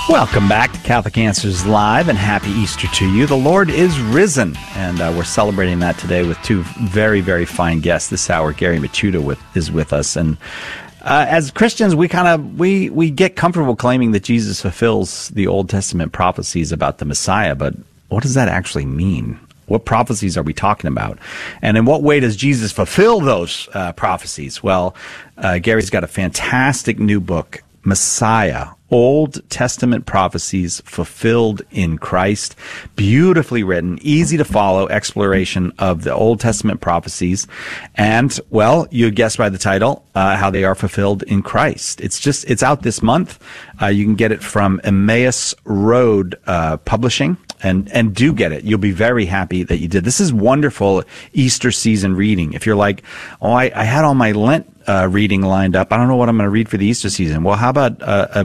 Welcome back to Catholic Answers Live, and happy Easter to you. The Lord is risen, and we're celebrating that today with two very, very fine guests. This hour, Gary Michuta is with us, and as Christians, we get comfortable claiming that Jesus fulfills the Old Testament prophecies about the Messiah, but what does that actually mean? What prophecies are we talking about? And in what way does Jesus fulfill those prophecies? Well, Gary's got a fantastic new book, Messiah, Old Testament Prophecies Fulfilled in Christ. Beautifully written, easy to follow exploration of the Old Testament prophecies. And, well, you guessed by the title, how they are fulfilled in Christ. It's out this month. You can get it from Emmaus Road Publishing. And do get it. You'll be very happy that you did. This is wonderful Easter season reading. If you're like, I had all my Lent reading lined up. I don't know what I'm going to read for the Easter season. Well, how about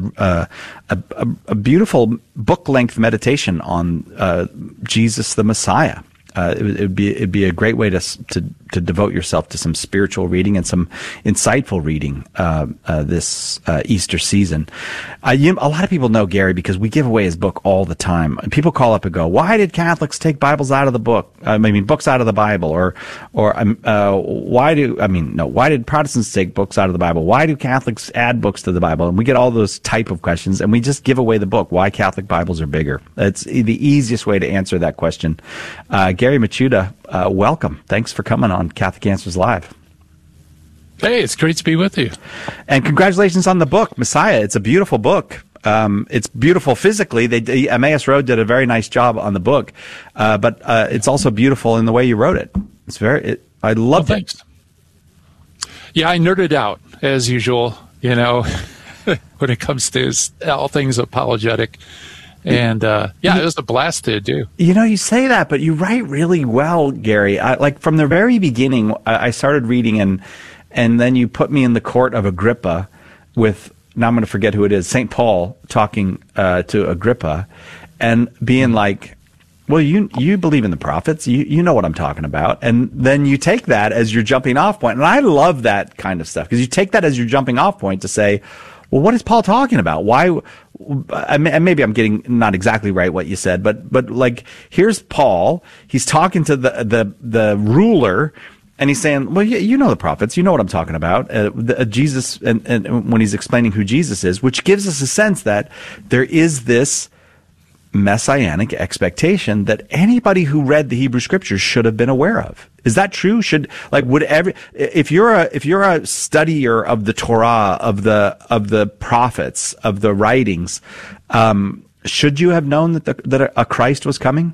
a beautiful book-length meditation on Jesus the Messiah? It'd be a great way to devote yourself to some spiritual reading and some insightful reading this Easter season. A lot of people know Gary because we give away his book all the time. People call up and go, "Why did Catholics take Bibles out of the book? Books out of the Bible, or why did Protestants take books out of the Bible? Why do Catholics add books to the Bible?" And we get all those type of questions, and we just give away the book. Why Catholic Bibles are bigger? It's the easiest way to answer that question. Gary Michuta, welcome. Thanks for coming on Catholic Answers Live. Hey, it's great to be with you. And congratulations on the book, Messiah. It's a beautiful book. It's beautiful physically. Emmaus Road did a very nice job on the book, but it's also beautiful in the way you wrote it. I loved it. Yeah, I nerded out as usual. When it comes to all things apologetic. And it was a blast to do. You say that, but you write really well, Gary. From the very beginning, I started reading, and then you put me in the court of Agrippa with, now I'm going to forget who it is, St. Paul talking to Agrippa and being like, well, you believe in the prophets. You know what I'm talking about. And then you take that as your jumping off point. And I love that kind of stuff because you take that as your jumping off point to say, well, what is Paul talking about? Why? Maybe I'm getting not exactly right what you said, but like, here's Paul. He's talking to the ruler, and he's saying, well, you know the prophets. You know what I'm talking about. Jesus, and when he's explaining who Jesus is, which gives us a sense that there is this messianic expectation that anybody who read the Hebrew Scriptures should have been aware of. Is that true? If you're a studier of the Torah, of the prophets, of the writings, should you have known that a Christ was coming?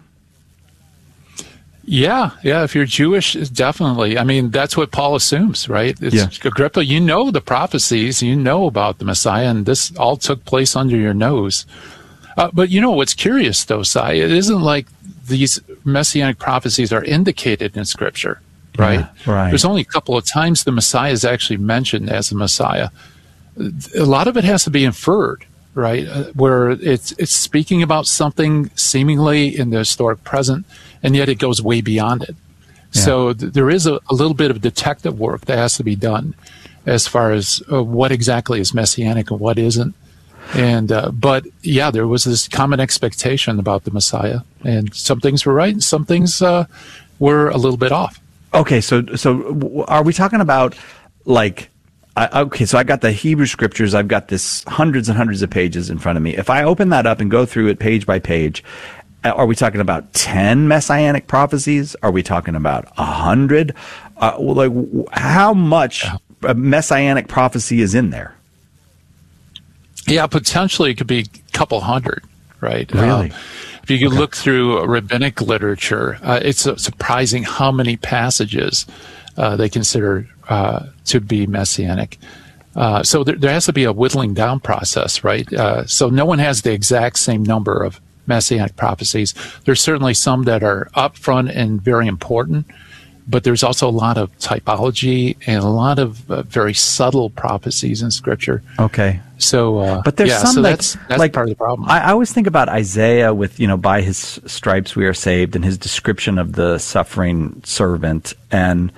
Yeah. If you're Jewish, definitely. That's what Paul assumes, right? Agrippa, you know the prophecies, you know about the Messiah, and this all took place under your nose. But what's curious, though, Sai, it isn't like these messianic prophecies are indicated in Scripture, right? Yeah, right. There's only a couple of times the Messiah is actually mentioned as the Messiah. A lot of it has to be inferred, right? Where it's speaking about something seemingly in the historic present, and yet it goes way beyond it. Yeah. So there is a little bit of detective work that has to be done as far as what exactly is messianic and what isn't. And there was this common expectation about the Messiah, and some things were right, and some things were a little bit off. Okay, so are we talking about so I got the Hebrew Scriptures. I've got this hundreds and hundreds of pages in front of me. If I open that up and go through it page by page, are we talking about 10 messianic prophecies? Are we talking about 100? How much messianic prophecy is in there? Yeah, potentially it could be a couple hundred, right? Really? If you could look through rabbinic literature, it's surprising how many passages they consider to be messianic. So there has to be a whittling down process, right? So no one has the exact same number of messianic prophecies. There's certainly some that are upfront and very important, but there's also a lot of typology and a lot of very subtle prophecies in Scripture. Okay. So, but there's some that's part of the problem. I always think about Isaiah with, by his stripes we are saved, and his description of the suffering servant. And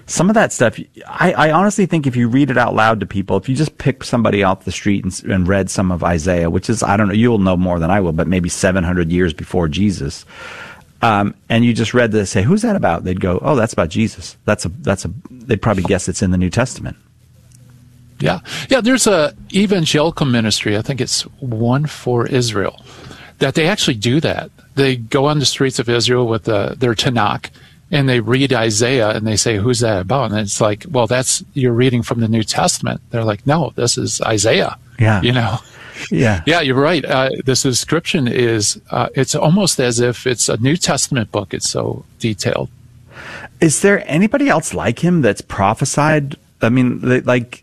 some of that stuff, I honestly think if you read it out loud to people, if you just pick somebody off the street and read some of Isaiah, which is, I don't know, you'll know more than I will, but maybe 700 years before Jesus, and you just read this, say, who's that about? They'd go, oh, that's about Jesus. They'd probably guess it's in the New Testament. Yeah. Yeah, there's a evangelical ministry, I think it's One for Israel, that they actually do that. They go on the streets of Israel with their Tanakh, and they read Isaiah, and they say, who's that about? And it's like, well, you're reading from the New Testament. They're like, no, this is Isaiah. Yeah. You know? Yeah. Yeah, you're right. This description is, it's almost as if it's a New Testament book. It's so detailed. Is there anybody else like him that's prophesied? I mean, like,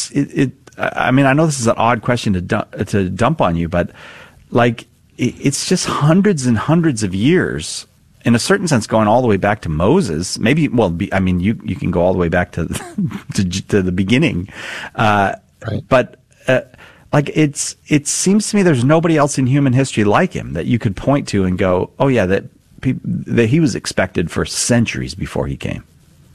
I mean, I know this is an odd question to dump on you, but like, it's just hundreds and hundreds of years, in a certain sense, going all the way back to Moses. Maybe, well, I mean, you can go all the way back to to the beginning, right. But like it seems to me there's nobody else in human history like him that you could point to and go, oh yeah, that he was expected for centuries before he came.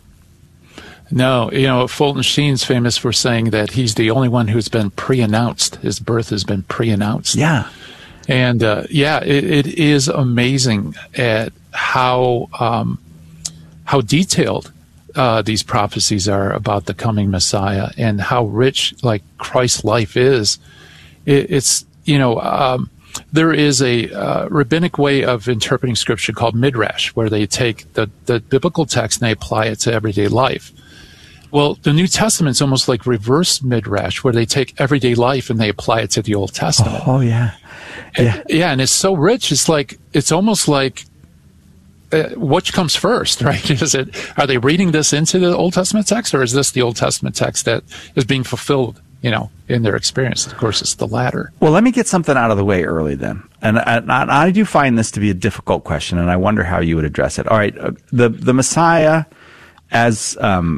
No, you know, Fulton Sheen's famous for saying that he's the only one who's been pre-announced. His birth has been pre-announced. Yeah. And it is amazing at how detailed these prophecies are about the coming Messiah, and how rich like Christ's life is. It's there is a rabbinic way of interpreting Scripture called midrash, where they take the biblical text and they apply it to everyday life. Well, the New Testament's almost like reverse midrash, where they take everyday life and they apply it to the Old Testament. Oh yeah. Yeah, and it's so rich. It's almost like which comes first, right? Are they reading this into the Old Testament text, or is this the Old Testament text that is being fulfilled, in their experience? Of course, it's the latter. Well, let me get something out of the way early then. And I do find this to be a difficult question, and I wonder how you would address it. All right, the Messiah, as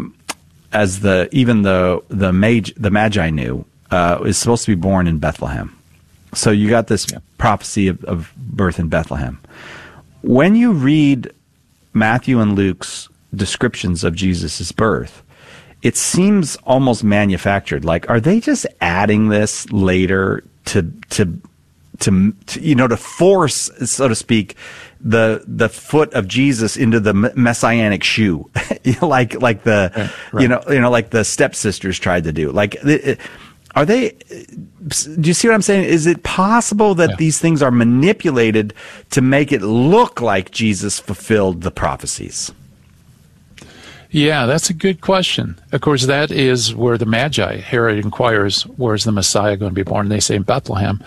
the Magi knew, is supposed to be born in Bethlehem. So you got this prophecy of birth in Bethlehem. When you read Matthew and Luke's descriptions of Jesus' birth, it seems almost manufactured. Like, are they just adding this later to force, so to speak, the foot of Jesus into the messianic shoe, like the like the stepsisters tried to do? Like, are they? Do you see what I'm saying? Is it possible that these things are manipulated to make it look like Jesus fulfilled the prophecies? Yeah, that's a good question. Of course, that is where the Magi, Herod inquires, where's the Messiah going to be born? And they say in Bethlehem.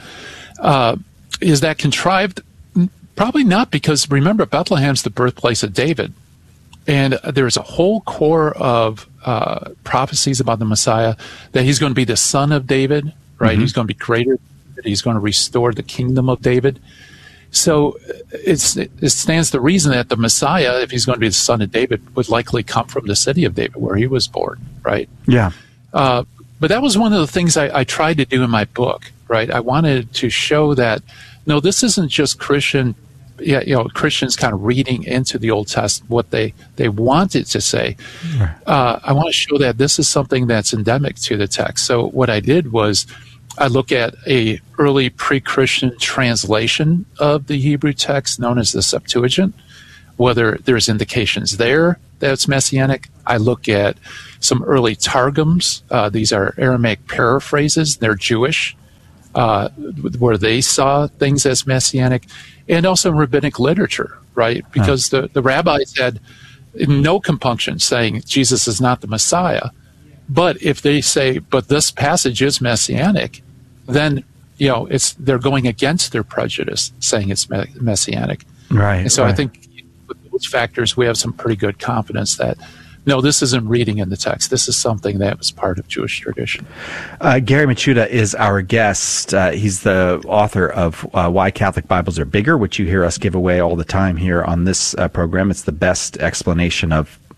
Is that contrived? Probably not, because remember, Bethlehem's the birthplace of David. And there's a whole core of prophecies about the Messiah, that he's going to be the son of David, right? Mm-hmm. He's going to be greater. He's going to restore the kingdom of David. So it stands to reason that the Messiah, if he's going to be the son of David, would likely come from the city of David, where he was born, right? Yeah. But that was one of the things I tried to do in my book, right? I wanted to show that, no, this isn't just Christians kind of reading into the Old Testament what they wanted to say. Right. I want to show that this is something that's endemic to the text. So what I did was I look at a early pre-Christian translation of the Hebrew text known as the Septuagint, whether there's indications there that it's messianic. I look at some early targums. These are Aramaic paraphrases. They're Jewish, where they saw things as messianic, and also rabbinic literature, right? Because the rabbis had no compunction saying Jesus is not the Messiah. But if they say, but this passage is messianic, then, they're going against their prejudice, saying it's messianic. Right. And so I think with those factors, we have some pretty good confidence that, no, this isn't reading in the text. This is something that was part of Jewish tradition. Gary Michuta is our guest. He's the author of Why Catholic Bibles Are Bigger, which you hear us give away all the time here on this program. It's the best explanation of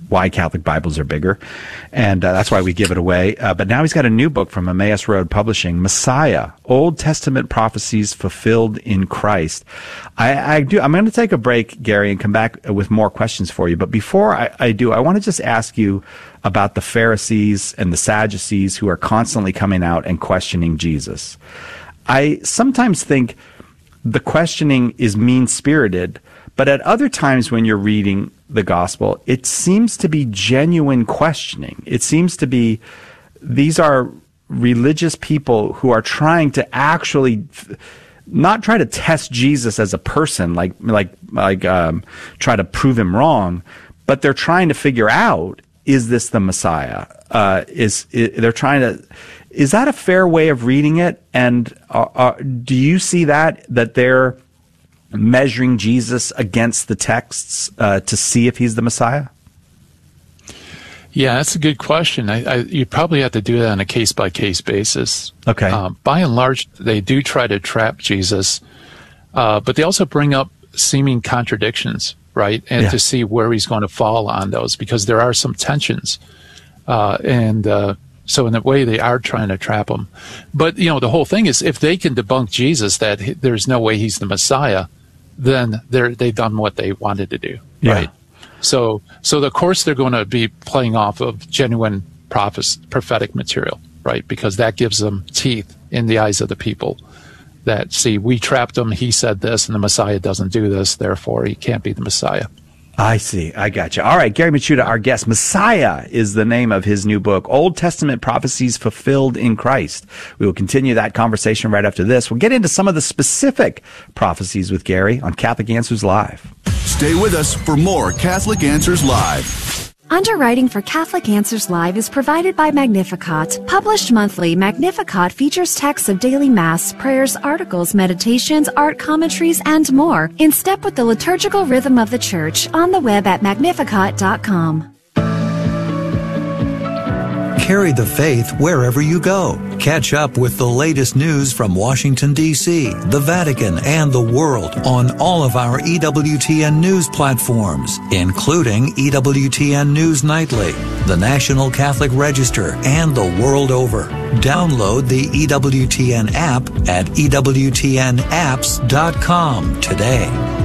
why Catholic Bibles are bigger, and that's why we give it away. But now he's got a new book from Emmaus Road Publishing, Messiah, Old Testament Prophecies Fulfilled in Christ. I'm going to take a break, Gary, and come back with more questions for you. But before I do, I want to just ask you about the Pharisees and the Sadducees who are constantly coming out and questioning Jesus. I sometimes think the questioning is mean-spirited, but at other times when you're reading the gospel, it seems to be genuine questioning. It seems to be, these are religious people who are trying to actually not try to test Jesus as a person, like try to prove him wrong, but they're trying to figure out, is this the Messiah? They're trying to, is that a fair way of reading it? And do you see that they're measuring Jesus against the texts to see if he's the Messiah? Yeah, that's a good question. You probably have to do that on a case-by-case basis. Okay. By and large, they do try to trap Jesus, but they also bring up seeming contradictions, right? And to see where he's going to fall on those, because there are some tensions. So in a way, they are trying to trap him. But, the whole thing is, if they can debunk Jesus, that there's no way he's the Messiah, then they've done what they wanted to do, right? So of course they're going to be playing off of genuine prophetic material, right? Because that gives them teeth in the eyes of the people that see, we trapped him, he said this, and the Messiah doesn't do this, therefore he can't be the Messiah. I see. I got you. All right, Gary Michuta, our guest. Messiah is the name of his new book, Old Testament Prophecies Fulfilled in Christ. We will continue that conversation right after this. We'll get into some of the specific prophecies with Gary on Catholic Answers Live. Stay with us for more Catholic Answers Live. Underwriting for Catholic Answers Live is provided by Magnificat. Published monthly, Magnificat features texts of daily Mass, prayers, articles, meditations, art commentaries, and more, in step with the liturgical rhythm of the Church, on the web at magnificat.com. Carry the faith wherever you go. Catch up with the latest news from Washington, D.C., the Vatican, and the world on all of our EWTN news platforms, including EWTN News Nightly, the National Catholic Register, and the world over. Download the EWTN app at EWTNapps.com today.